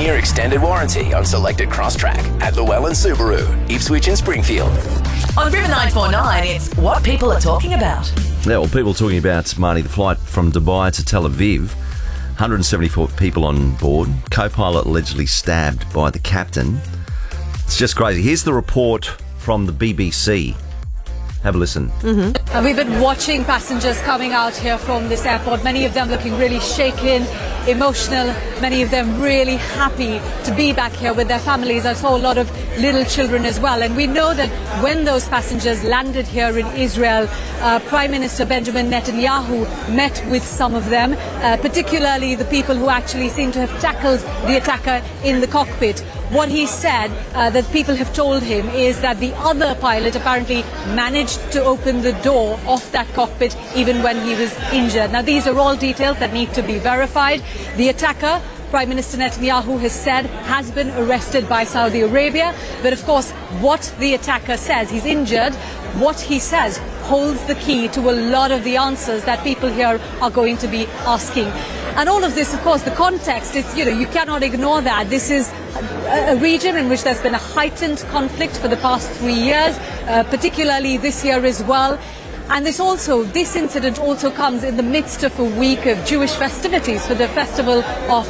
10-year extended warranty on selected Crosstrack at Llewellyn Subaru, Ipswich and Springfield. On River 949, it's what people are talking about. Yeah, well, people talking about, Marty, the flight from Dubai to Tel Aviv. 174 people on board. Co-pilot allegedly stabbed by the captain. It's just crazy. Here's the report from the BBC. Have a listen. We've been watching passengers coming out here from this airport, many of them looking really shaken, emotional, many of them really happy to be back here with their families. I saw a lot of little children as well. And we know that when those passengers landed here in Israel, Prime Minister Benjamin Netanyahu met with some of them, particularly the people who actually seem to have tackled the attacker in the cockpit. What he said that people have told him is that the other pilot apparently managed to open the door of that cockpit even when he was injured. Now, these are all details that need to be verified. The attacker, Prime Minister Netanyahu has said, has been arrested by Saudi Arabia. But of course, what the attacker says, he's injured, what he says holds the key to a lot of the answers that people here are going to be asking. And all of this, of course, the context is, you cannot ignore that. This is a region in which there's been a heightened conflict for the past 3 years, particularly this year as well. And this incident also comes in the midst of a week of Jewish festivities for the festival of